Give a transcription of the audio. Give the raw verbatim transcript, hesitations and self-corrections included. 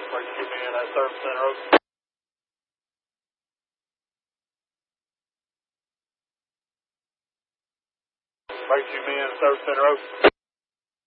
Break two men at service center open. Break two men, service center open.